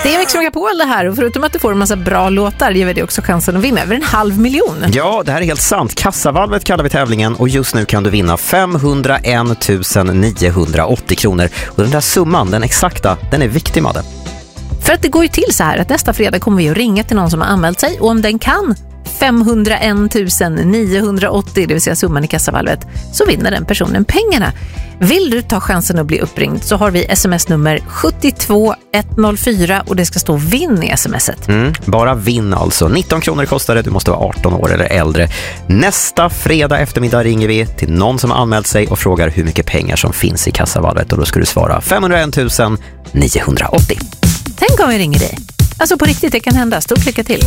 Det är Mix Megapol det här, och förutom att du får en massa bra låtar ger vi dig också chansen att vinna över 500 000. Ja, det här är helt sant. Kassavalvet kallar vi tävlingen och just nu kan du vinna 501 980 kronor. Och den där summan, den exakta, den är viktig, Madde. För att det går ju till så här att nästa fredag kommer vi att ringa till någon som har anmält sig, och om den kan 501 980, det vill säga summan i kassavalvet, så vinner den personen pengarna. Vill du ta chansen att bli uppringd så har vi sms-nummer 72104 och det ska stå vinn i smset. Bara vinn alltså. 19 kronor kostar det, du måste vara 18 år eller äldre. Nästa fredag eftermiddag ringer vi till någon som har anmält sig och frågar hur mycket pengar som finns i kassavalvet, och då ska du svara 501 980. Tänk om vi ringer dig. Alltså på riktigt, det kan hända. Stort lycka till.